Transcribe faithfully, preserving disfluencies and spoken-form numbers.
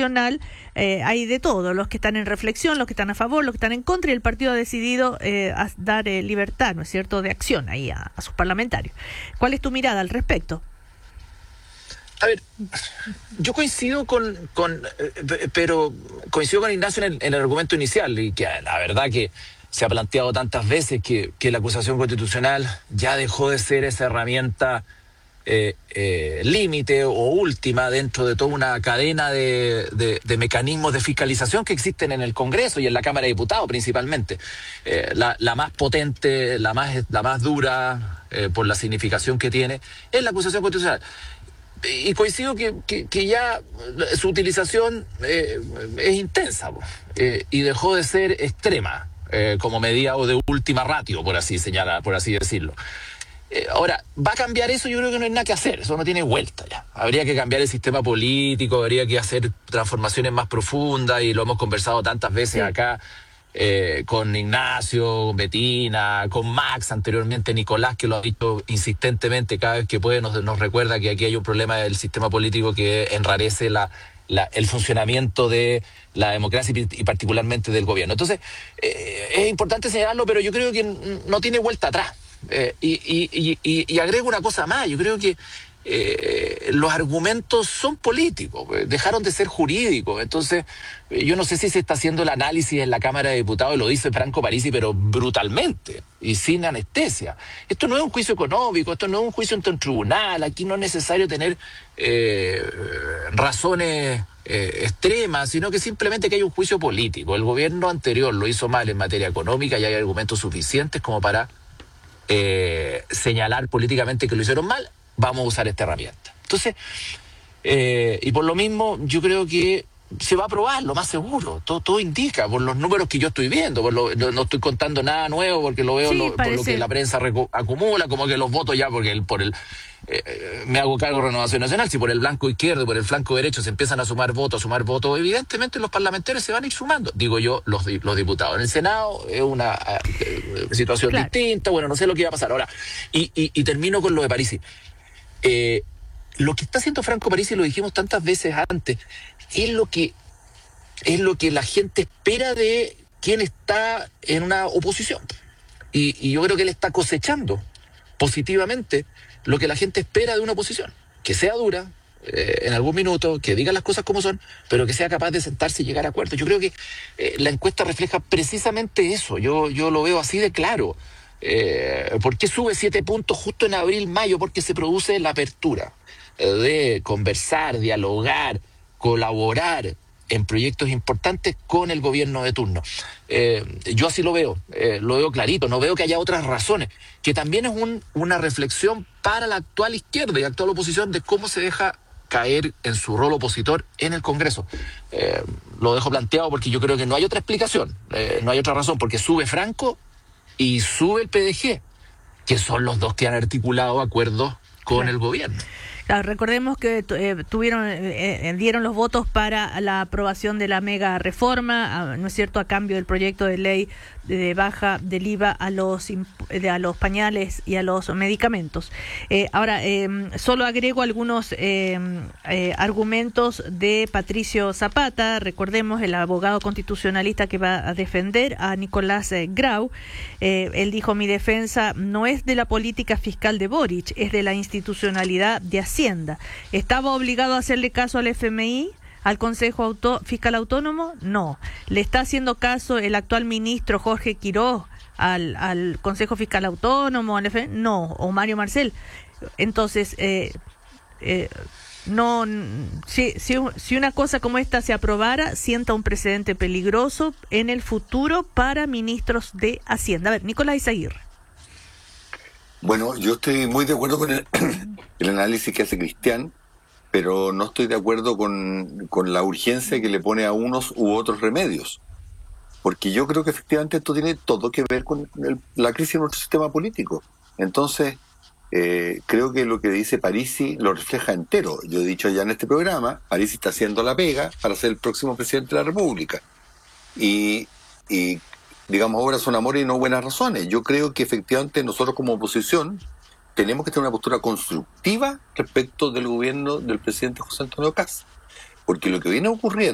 Constitucional eh, hay de todo, los que están en reflexión, los que están a favor, los que están en contra, y el partido ha decidido eh, a dar eh, libertad, ¿no es cierto?, de acción ahí a, a sus parlamentarios. ¿Cuál es tu mirada al respecto? A ver, yo coincido con, con eh, pero coincido con Ignacio en el, en el argumento inicial, y que la verdad que se ha planteado tantas veces que, que la acusación constitucional ya dejó de ser esa herramienta eh, eh, límite o última dentro de toda una cadena de, de, de mecanismos de fiscalización que existen en el Congreso y en la Cámara de Diputados principalmente. Eh, la, la más potente, la más, la más dura, eh, por la significación que tiene, es la acusación constitucional. Y coincido que, que, que ya su utilización eh, es intensa eh, y dejó de ser extrema eh, como medida o de última ratio, por así señalar, por así decirlo. Eh, ahora, ¿va a cambiar eso? Yo creo que no hay nada que hacer, eso no tiene vuelta ya. Habría que cambiar el sistema político, habría que hacer transformaciones más profundas, y lo hemos conversado tantas veces sí. acá. Eh, con Ignacio, con Betina, con Max, anteriormente Nicolás, que lo ha dicho insistentemente cada vez que puede, nos, nos recuerda que aquí hay un problema del sistema político que enrarece la, la, el funcionamiento de la democracia y, y particularmente del gobierno. Entonces, eh, es importante señalarlo, pero yo creo que no tiene vuelta atrás. Eh, y, y, y, y agrego una cosa más, yo creo que Eh, los argumentos son políticos, dejaron de ser jurídicos. Entonces, eh, yo no sé si se está haciendo el análisis en la Cámara de Diputados, y lo dice Franco Parisi, pero brutalmente y sin anestesia. Esto no es un juicio económico, esto no es un juicio ante un tribunal, aquí no es necesario tener eh, razones eh, extremas, sino que simplemente que hay un juicio político. El gobierno anterior lo hizo mal en materia económica y hay argumentos suficientes como para eh, señalar políticamente que lo hicieron mal. Vamos a usar esta herramienta. Entonces, eh, y por lo mismo, yo creo que se va a aprobar, lo más seguro. Todo, todo indica, por los números que yo estoy viendo, por lo, no, no estoy contando nada nuevo, porque lo veo sí, lo, por lo que la prensa recu- acumula, como que los votos ya, porque el, por el eh, me hago cargo de Renovación Nacional, si por el blanco izquierdo y por el flanco derecho se empiezan a sumar votos, a sumar votos, evidentemente los parlamentarios se van a ir sumando, digo yo, los, los diputados. En el Senado es una eh, situación claro. distinta, bueno, no sé lo que va a pasar. Ahora, y, y, y termino con lo de Parisi. Eh, lo que está haciendo Franco Parisi, lo dijimos tantas veces antes, es lo que es lo que la gente espera de quien está en una oposición. Y, y yo creo que él está cosechando positivamente lo que la gente espera de una oposición. Que sea dura eh, en algún minuto, que diga las cosas como son, pero que sea capaz de sentarse y llegar a acuerdos. Yo creo que eh, la encuesta refleja precisamente eso. Yo, yo lo veo así de claro. Eh, ¿Por qué sube siete puntos justo en abril, mayo? Porque se produce la apertura eh, de conversar, dialogar, colaborar en proyectos importantes con el gobierno de turno. Eh, yo así lo veo, eh, lo veo clarito, no veo que haya otras razones, que también es un, una reflexión para la actual izquierda y actual oposición de cómo se deja caer en su rol opositor en el Congreso. Eh, lo dejo planteado porque yo creo que no hay otra explicación, eh, no hay otra razón, porque sube Franco y sube el P D G, que son los dos que han articulado acuerdos con claro. el gobierno. Claro, recordemos que eh, tuvieron eh, dieron los votos para la aprobación de la mega reforma, ¿no es cierto?, a cambio del proyecto de ley de baja del I V A a los de, a los pañales y a los medicamentos. Eh, ahora, eh, solo agrego algunos eh, eh, argumentos de Patricio Zapata. Recordemos, el abogado constitucionalista que va a defender a Nicolás eh, Grau. Eh, él dijo: mi defensa no es de la política fiscal de Boric, es de la institucionalidad de Hacienda. ¿Estaba obligado a hacerle caso al F M I? ¿Al Consejo Auto- Fiscal Autónomo? No. ¿Le está haciendo caso el actual ministro Jorge Quiroz al, al Consejo Fiscal Autónomo? Al F M I? No. ¿O Mario Marcel? Entonces, eh, eh, no, si, si, si una cosa como esta se aprobara, sienta un precedente peligroso en el futuro para ministros de Hacienda. A ver, Nicolás Izaguirre. Bueno, yo estoy muy de acuerdo con el, el análisis que hace Cristian, pero no estoy de acuerdo con, con la urgencia que le pone a unos u otros remedios. Porque yo creo que efectivamente esto tiene todo que ver con el, la crisis de nuestro sistema político. Entonces, eh, creo que lo que dice Parisi lo refleja entero. Yo he dicho ya en este programa, Parisi está haciendo la pega para ser el próximo presidente de la República. Y, y digamos, obras son amores y no buenas razones. Yo creo que efectivamente nosotros como oposición tenemos que tener una postura constructiva respecto del gobierno del presidente José Antonio Kast, porque lo que viene ocurriendo